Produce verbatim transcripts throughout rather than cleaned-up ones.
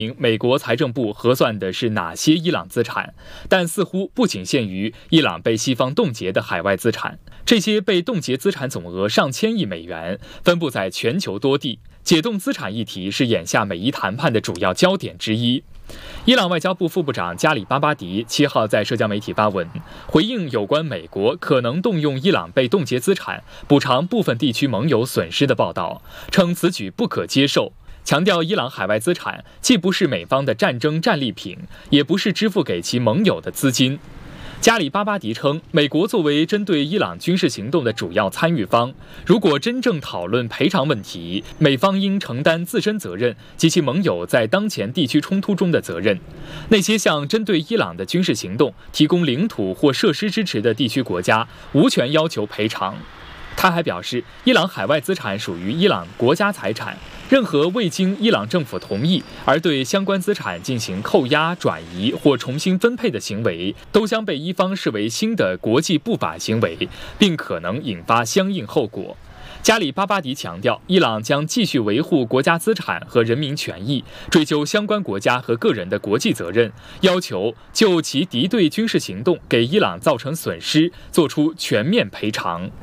美国财政部核算的是哪些伊朗资产，但似乎不仅限于伊朗被西方冻结的海外资产。这些被冻结资产总额上千亿美元，分布在全球多地。解冻资产议题是眼下美伊谈判的主要焦点之一。伊朗外交部副部长加里巴巴迪七号在社交媒体发文，回应有关美国可能动用伊朗被冻结资产补偿部分地区盟友损失的报道，称此举不可接受。强调伊朗海外资产既不是美方的战争战利品，也不是支付给其盟友的资金。加里巴巴迪称，美国作为针对伊朗军事行动的主要参与方，如果真正讨论赔偿问题，美方应承担自身责任及其盟友在当前地区冲突中的责任。那些向针对伊朗的军事行动提供领土或设施支持的地区国家，无权要求赔偿。他还表示，伊朗海外资产属于伊朗国家财产，任何未经伊朗政府同意而对相关资产进行扣押、转移或重新分配的行为，都将被伊方视为新的国际不法行为，并可能引发相应后果。加里巴巴迪强调，伊朗将继续维护国家资产和人民权益，追究相关国家和个人的国际责任，要求就其敌对军事行动给伊朗造成损失作出全面赔偿。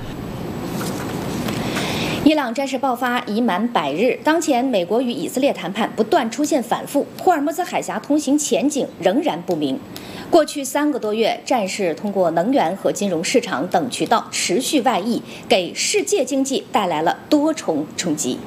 伊朗战事爆发已满百日，当前美国与以色列谈判不断出现反复，霍尔木兹海峡通行前景仍然不明。过去三个多月，战事通过能源和金融市场等渠道持续外溢，给世界经济带来了多重冲击。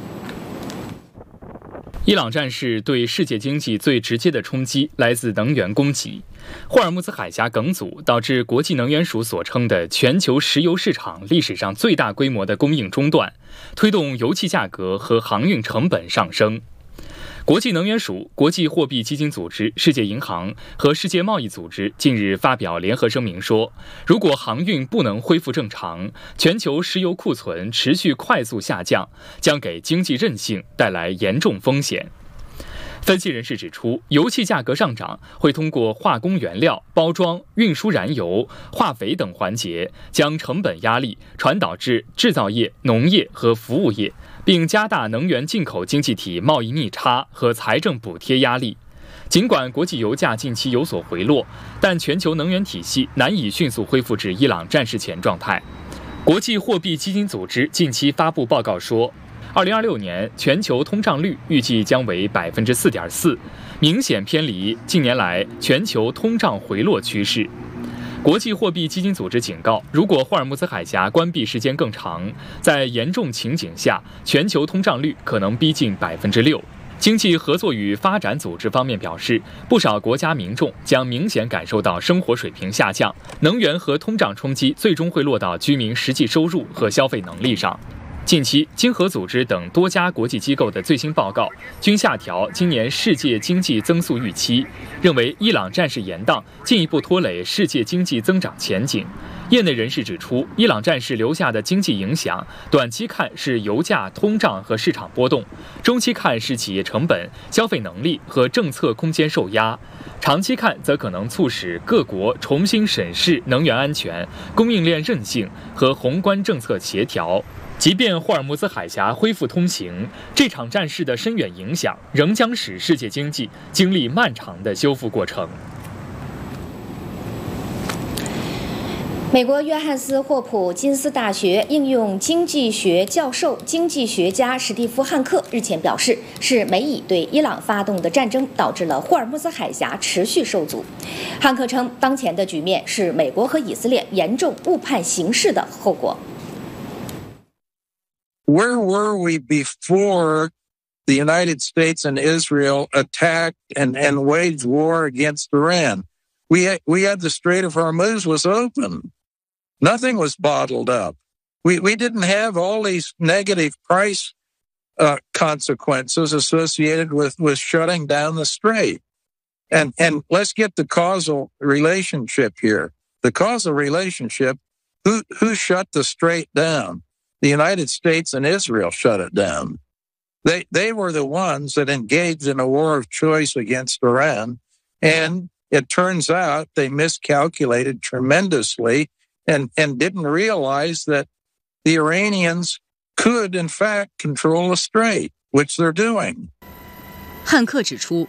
伊朗战事对世界经济最直接的冲击来自能源供给。霍尔木兹海峡梗阻导致国际能源署所称的全球石油市场历史上最大规模的供应中断，推动油气价格和航运成本上升。国际能源署、国际货币基金组织、世界银行和世界贸易组织近日发表联合声明说，如果航运不能恢复正常，全球石油库存持续快速下降，将给经济韧性带来严重风险。分析人士指出，油气价格上涨会通过化工原料、包装、运输燃油、化肥等环节，将成本压力传导至制造业、农业和服务业，并加大能源进口经济体贸易逆差和财政补贴压力。尽管国际油价近期有所回落，但全球能源体系难以迅速恢复至伊朗战事前状态。国际货币基金组织近期发布报告说，二零二六年全球通胀率预计将为百分之四点四，明显偏离近年来全球通胀回落趋势。国际货币基金组织警告，如果霍尔木兹海峡关闭时间更长，在严重情景下，全球通胀率可能逼近百分之六。经济合作与发展组织方面表示，不少国家民众将明显感受到生活水平下降，能源和通胀冲击最终会落到居民实际收入和消费能力上。近期，经合组织等多家国际机构的最新报告均下调今年世界经济增速预期，认为伊朗战事延宕进一步拖累世界经济增长前景。业内人士指出，伊朗战事留下的经济影响，短期看是油价、通胀和市场波动，中期看是企业成本、消费能力和政策空间受压，长期看则可能促使各国重新审视能源安全、供应链韧性和宏观政策协调。即便霍尔木兹海峡恢复通行，这场战事的深远影响仍将使世界经济经历漫长的修复过程。 美国约翰斯霍普金斯大学应用经济学教授、经济学家史蒂夫·汉克日前表示，是美以对伊朗发动的战争导致了霍尔木兹海峡持续受阻。汉克称，当前的局面是美国和以色列严重误判形势的后果。 Where were we before the United States and Israel attacked and, and waged war against Iran? We had, we had the Strait of Hormuz was open. Nothing was bottled up. We, we didn't have all these negative price uh, consequences associated with, with shutting down the strait. And, and let's get the causal relationship here. The causal relationship, who, who shut the strait down? The United States and Israel shut it down. They, they were the ones that engaged in a war of choice against Iran. And it turns out they miscalculated tremendously and, and didn't realize that the Iranians could, in fact, control the strait, which they're doing. 汉克指出，